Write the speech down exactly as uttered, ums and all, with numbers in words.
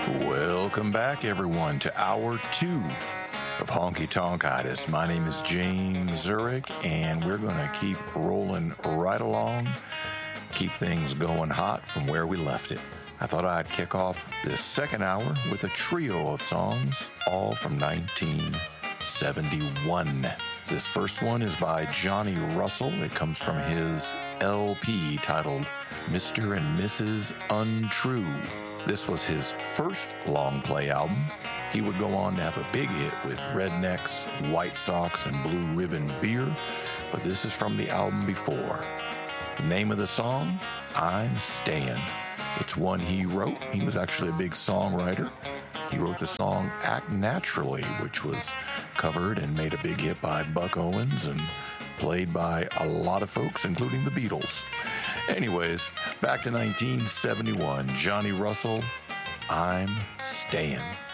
Welcome back, everyone, to hour two of Honky Tonkitis. My name is James Zurich, and we're going to keep rolling right along, keep things going hot from where we left it. I thought I'd kick off this second hour with a trio of songs, all from nineteen seventy-one. This first one is by Johnny Russell. It comes from his L P titled Mister and Missus Untrue. This was his first long play album. He would go on to have a big hit with Rednecks, White Sox, and Blue Ribbon Beer, but this is from the album before. The name of the song, I'm Stayin'. It's one he wrote. He was actually a big songwriter. He wrote the song Act Naturally, which was covered and made a big hit by Buck Owens and played by a lot of folks, including the Beatles. Anyways, back to nineteen seventy-one, Johnny Russell, I'm Stayin'.